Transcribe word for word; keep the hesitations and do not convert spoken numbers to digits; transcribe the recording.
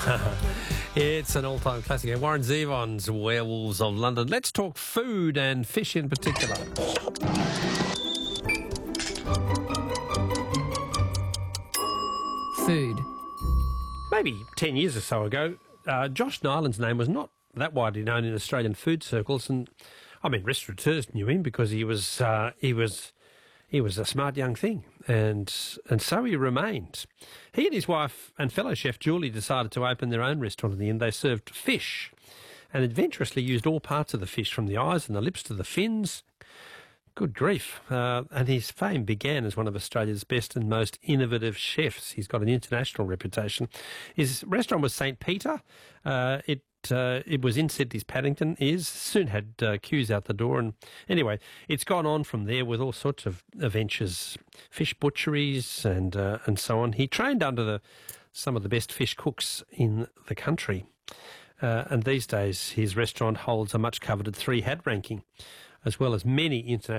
It's an all-time classic. Warren Zevon's Werewolves of London. Let's talk food and fish in particular. Food. Maybe ten years or so ago, uh, Josh Nyland's name was not that widely known in Australian food circles, and I mean restaurateurs knew him because he was uh, he was he was a smart young thing, and and so he remained. He and his wife and fellow chef Julie decided to open their own restaurant in the end. They served fish, and adventurously used all parts of the fish, from the eyes and the lips to the fins. Good grief. Uh, and his fame began as one of Australia's best and most innovative chefs. He's got an international reputation. His restaurant was Saint Peter. Uh, it uh, it was in Sydney's Paddington, is. Soon had uh, queues out the door. And anyway, it's gone on from there with all sorts of ventures, fish butcheries and uh, and so on. He trained under the some of the best fish cooks in the country. Uh, and these days, his restaurant holds a much-coveted three-hat ranking, as well as many international